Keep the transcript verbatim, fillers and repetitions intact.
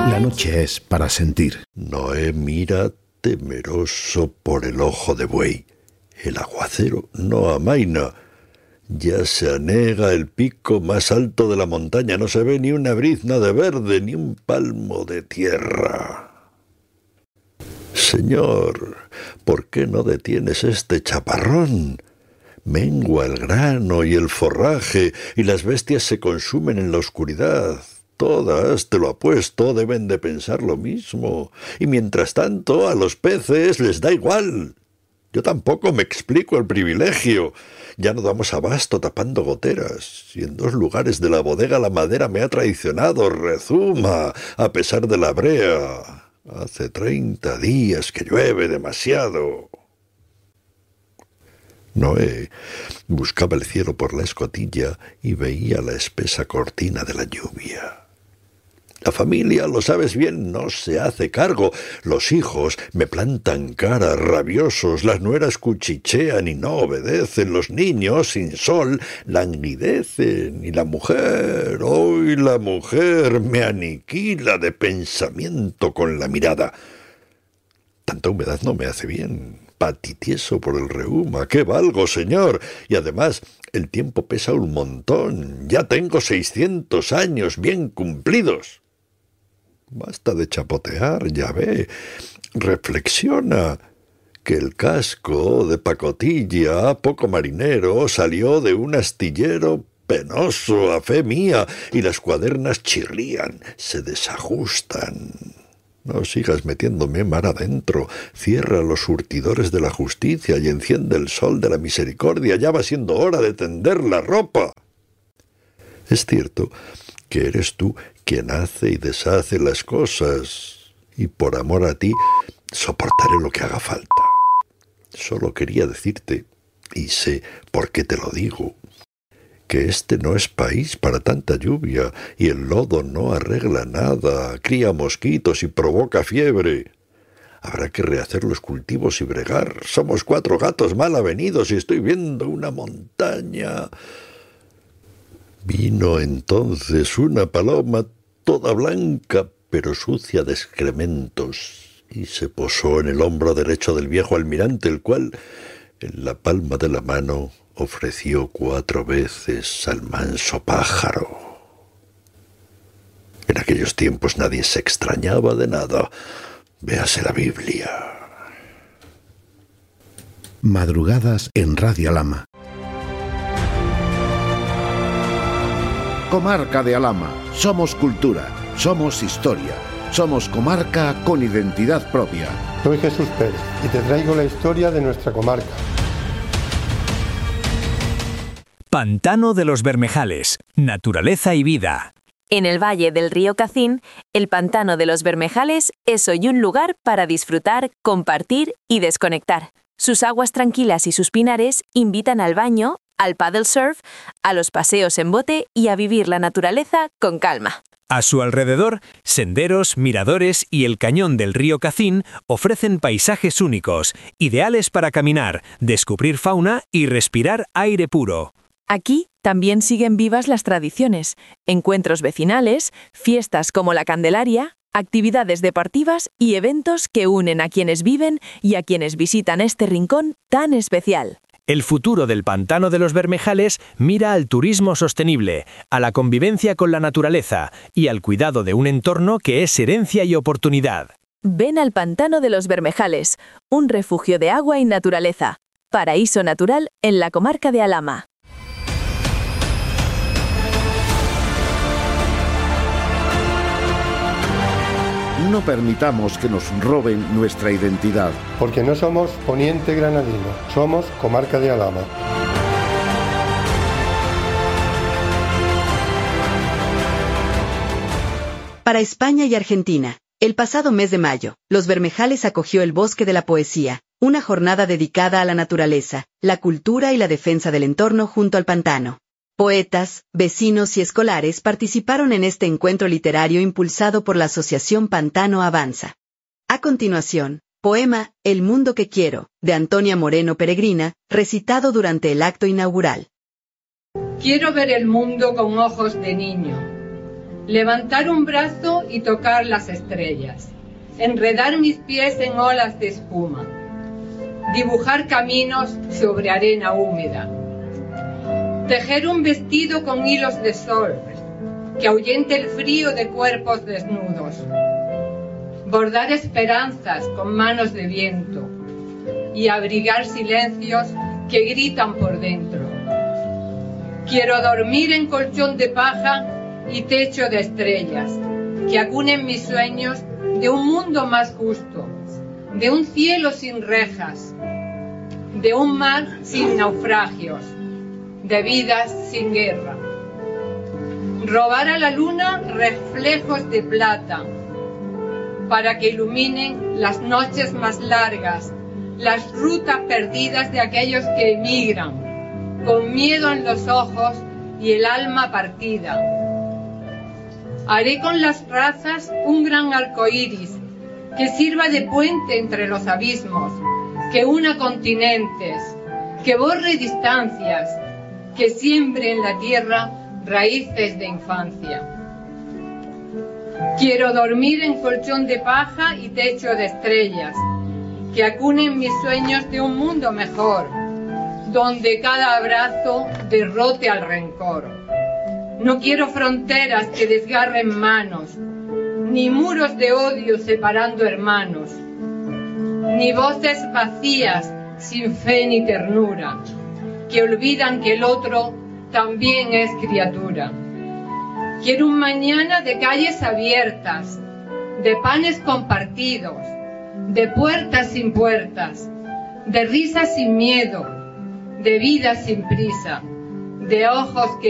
La noche es para sentir. Noé mira temeroso por el ojo de buey. El aguacero no amaina. Ya se anega el pico más alto de la montaña. No se ve ni una brizna de verde, ni un palmo de tierra. Señor, ¿por qué no detienes este chaparrón? Mengua el grano y el forraje, y las bestias se consumen en la oscuridad. Todas, te lo apuesto, deben de pensar lo mismo. Y mientras tanto, a los peces les da igual. Yo tampoco me explico el privilegio. Ya no damos abasto tapando goteras. Y en dos lugares de la bodega la madera me ha traicionado, rezuma, a pesar de la brea. Hace treinta días que llueve demasiado. Noé buscaba el cielo por la escotilla y veía la espesa cortina de la lluvia. La familia, lo sabes bien, no se hace cargo. Los hijos me plantan cara, rabiosos, las nueras cuchichean y no obedecen, los niños, sin sol, languidecen, y la mujer, hoy la mujer me aniquila de pensamiento con la mirada. Tanta humedad no me hace bien. Patitieso por el reuma. ¿Qué valgo, señor? Y además, el tiempo pesa un montón. Ya tengo seiscientos años bien cumplidos. Basta de chapotear, ya ve. Reflexiona que el casco de pacotilla, poco marinero, salió de un astillero penoso, a fe mía, y las cuadernas chirrían, se desajustan. No sigas metiéndome mar adentro. Cierra los surtidores de la justicia y enciende el sol de la misericordia. Ya va siendo hora de tender la ropa. Es cierto que eres tú quien hace y deshace las cosas, y por amor a ti soportaré lo que haga falta. Solo quería decirte, y sé por qué te lo digo, que este no es país para tanta lluvia, y el lodo no arregla nada, cría mosquitos y provoca fiebre. Habrá que rehacer los cultivos y bregar. Somos cuatro gatos mal avenidos y estoy viendo una montaña. Vino entonces una paloma toda blanca, pero sucia de excrementos, y se posó en el hombro derecho del viejo almirante, el cual, en la palma de la mano, ofreció cuatro veces al manso pájaro. En aquellos tiempos nadie se extrañaba de nada. Véase la Biblia. Madrugadas en Radio Alhama. Comarca de Alhama. Somos cultura, somos historia, somos comarca con identidad propia. Soy Jesús Pérez y te traigo la historia de nuestra comarca. Pantano de los Bermejales, naturaleza y vida. En el valle del río Cacín, el Pantano de los Bermejales es hoy un lugar para disfrutar, compartir y desconectar. Sus aguas tranquilas y sus pinares invitan al baño, al paddle surf, a los paseos en bote y a vivir la naturaleza con calma. A su alrededor, senderos, miradores y el cañón del río Cacín ofrecen paisajes únicos, ideales para caminar, descubrir fauna y respirar aire puro. Aquí también siguen vivas las tradiciones, encuentros vecinales, fiestas como la Candelaria, actividades deportivas y eventos que unen a quienes viven y a quienes visitan este rincón tan especial. El futuro del Pantano de los Bermejales mira al turismo sostenible, a la convivencia con la naturaleza y al cuidado de un entorno que es herencia y oportunidad. Ven al Pantano de los Bermejales, un refugio de agua y naturaleza, paraíso natural en la comarca de Alhama. No permitamos que nos roben nuestra identidad. Porque no somos Poniente Granadino, somos comarca de Alhama. Para España y Argentina, el pasado mes de mayo, Los Bermejales acogió el Bosque de la Poesía, una jornada dedicada a la naturaleza, la cultura y la defensa del entorno junto al pantano. Poetas, vecinos y escolares participaron en este encuentro literario impulsado por la Asociación Pantano Avanza. A continuación, poema El mundo que quiero, de Antonia Moreno Peregrina, recitado durante el acto inaugural. Quiero ver el mundo con ojos de niño, levantar un brazo y tocar las estrellas, enredar mis pies en olas de espuma, dibujar caminos sobre arena húmeda, tejer un vestido con hilos de sol que ahuyente el frío de cuerpos desnudos, bordar esperanzas con manos de viento y abrigar silencios que gritan por dentro. Quiero dormir en colchón de paja y techo de estrellas que acunen mis sueños de un mundo más justo, de un cielo sin rejas, de un mar sin naufragios, de vidas sin guerra. Robar a la luna reflejos de plata para que iluminen las noches más largas, las rutas perdidas de aquellos que emigran, con miedo en los ojos y el alma partida. Haré con las razas un gran arco iris que sirva de puente entre los abismos, que una continentes, que borre distancias, que siembre en la tierra raíces de infancia. Quiero dormir en colchón de paja y techo de estrellas, que acunen mis sueños de un mundo mejor, donde cada abrazo derrote al rencor. No quiero fronteras que desgarren manos, ni muros de odio separando hermanos, ni voces vacías sin fe ni ternura, que olvidan que el otro también es criatura. Quiero un mañana de calles abiertas, de panes compartidos, de puertas sin puertas, de risas sin miedo, de vidas sin prisa, de ojos que